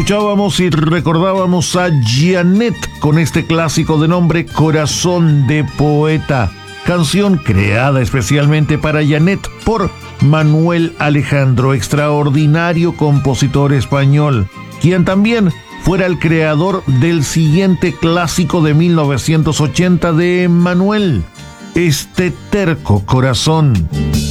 Escuchábamos y recordábamos a Jeanette con este clásico de nombre Corazón de Poeta, canción creada especialmente para Jeanette por Manuel Alejandro, extraordinario compositor español, quien también fuera el creador del siguiente clásico de 1980 de Manuel, Este terco corazón.